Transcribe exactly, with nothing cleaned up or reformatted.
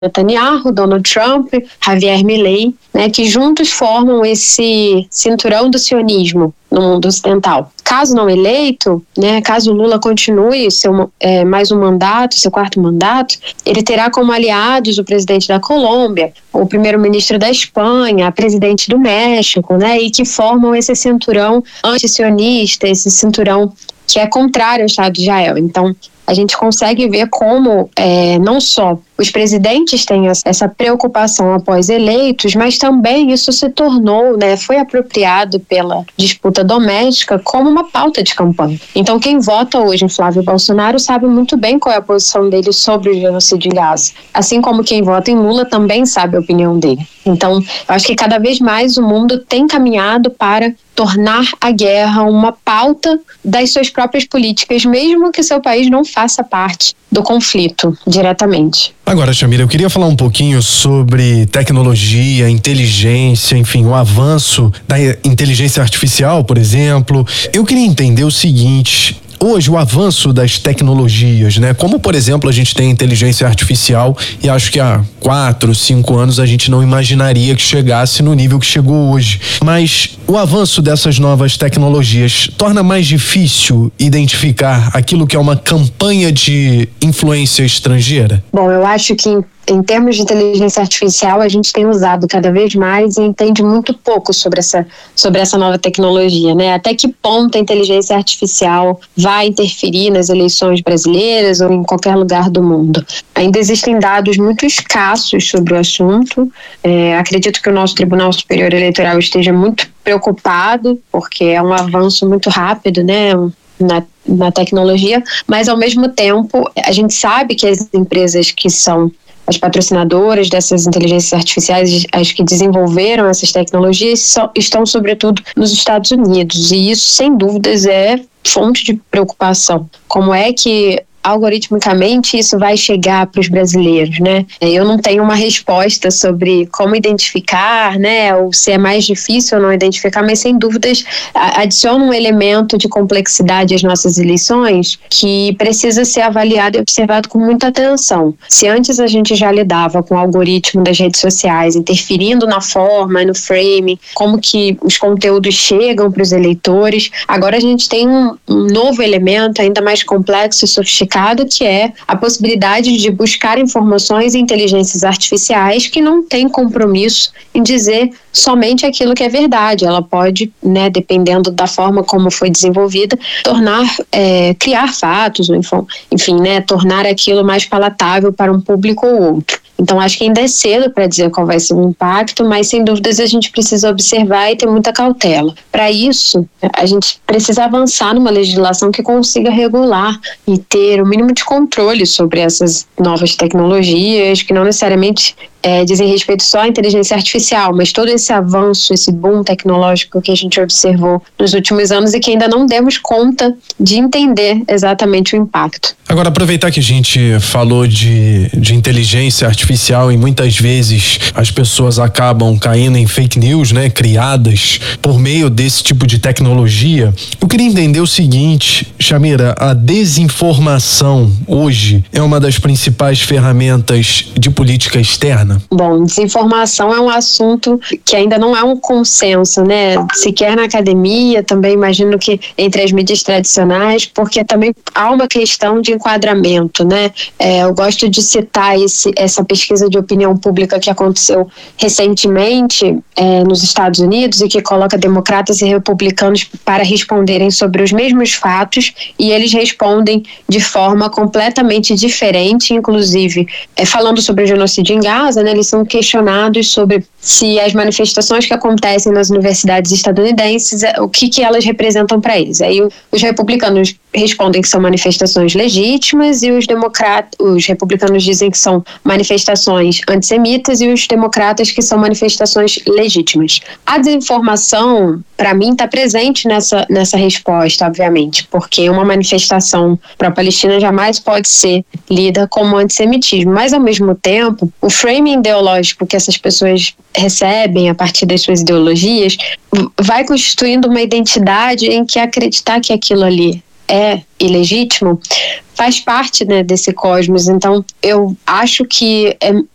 Netanyahu, Donald Trump, Javier Milei, né, que juntos formam esse cinturão do sionismo no mundo ocidental. Caso não eleito, né, caso Lula continue seu, é, mais um mandato, seu quarto mandato, ele terá como aliados o presidente da Colômbia, o primeiro-ministro da Espanha, a presidente do México, né, e que formam esse cinturão anti-sionista, esse cinturão que é contrário ao Estado de Israel. Então, a gente consegue ver como é, não só os presidentes têm essa preocupação após eleitos, mas também isso se tornou, né, foi apropriado pela disputa doméstica como uma pauta de campanha. Então, quem vota hoje em Flávio Bolsonaro sabe muito bem qual é a posição dele sobre o genocídio em Gaza. Assim como quem vota em Lula também sabe a opinião dele. Então, eu acho que cada vez mais o mundo tem caminhado para tornar a guerra uma pauta das suas próprias políticas, mesmo que seu país não faça parte do conflito diretamente. Agora, Chamira, eu queria falar um pouquinho sobre tecnologia, inteligência, enfim, o avanço da inteligência artificial, por exemplo. Eu queria entender o seguinte: hoje, o avanço das tecnologias, né? Como, por exemplo, a gente tem inteligência artificial e acho que há quatro, cinco anos a gente não imaginaria que chegasse no nível que chegou hoje. Mas o avanço dessas novas tecnologias torna mais difícil identificar aquilo que é uma campanha de influência estrangeira? Bom, eu acho que em termos de inteligência artificial, a gente tem usado cada vez mais e entende muito pouco sobre essa, sobre essa nova tecnologia, né? Até que ponto a inteligência artificial vai interferir nas eleições brasileiras ou em qualquer lugar do mundo? Ainda existem dados muito escassos sobre o assunto. É, acredito que o nosso Tribunal Superior Eleitoral esteja muito preocupado, porque é um avanço muito rápido, né? Na, na tecnologia, mas ao mesmo tempo a gente sabe que as empresas que são as patrocinadoras dessas inteligências artificiais, as que desenvolveram essas tecnologias, são, estão sobretudo nos Estados Unidos, e isso sem dúvidas é fonte de preocupação. Como é que algoritmicamente isso vai chegar para os brasileiros, né? Eu não tenho uma resposta sobre como identificar, né, ou se é mais difícil ou não identificar, mas sem dúvidas adiciona um elemento de complexidade às nossas eleições que precisa ser avaliado e observado com muita atenção. Se antes a gente já lidava com o algoritmo das redes sociais interferindo na forma, no framing, como que os conteúdos chegam para os eleitores, agora a gente tem um, um novo elemento ainda mais complexo e sofisticado, que é a possibilidade de buscar informações e inteligências artificiais que não têm compromisso em dizer somente aquilo que é verdade. Ela pode, né, dependendo da forma como foi desenvolvida, tornar, é, criar fatos, enfim, né, tornar aquilo mais palatável para um público ou outro. Então, acho que ainda é cedo para dizer qual vai ser o impacto, mas sem dúvidas a gente precisa observar e ter muita cautela. Para isso, a gente precisa avançar numa legislação que consiga regular e ter o mínimo de controle sobre essas novas tecnologias, que não necessariamente é, dizem respeito só à inteligência artificial, mas todo esse avanço, esse boom tecnológico que a gente observou nos últimos anos e que ainda não demos conta de entender exatamente o impacto. Agora, aproveitar que a gente falou de, de inteligência artificial e muitas vezes as pessoas acabam caindo em fake news, né, criadas por meio desse tipo de tecnologia, eu queria entender o seguinte, Chamira: a desinformação hoje é uma das principais ferramentas de política externa? Bom, desinformação é um assunto que ainda não há um consenso, né? Sequer na academia, também imagino que entre as mídias tradicionais, porque também há uma questão de enquadramento, né? É, eu gosto de citar esse, essa pesquisa de opinião pública que aconteceu recentemente é, nos Estados Unidos e que coloca democratas e republicanos para responderem sobre os mesmos fatos, e eles respondem de forma completamente diferente, inclusive é, falando sobre o genocídio em Gaza, né, eles são questionados sobre se as manifestações que acontecem nas universidades estadunidenses, o que, que elas representam para eles. Aí os republicanos respondem que são manifestações legítimas e os democratas, os republicanos dizem que são manifestações antissemitas e os democratas que são manifestações legítimas. A desinformação, para mim, está presente nessa, nessa resposta, obviamente, porque uma manifestação pró-palestina jamais pode ser lida como antissemitismo, mas ao mesmo tempo, o framing ideológico que essas pessoas recebem a partir das suas ideologias vai constituindo uma identidade em que acreditar que aquilo ali é ilegítimo faz parte, né, desse cosmos. Então eu acho que é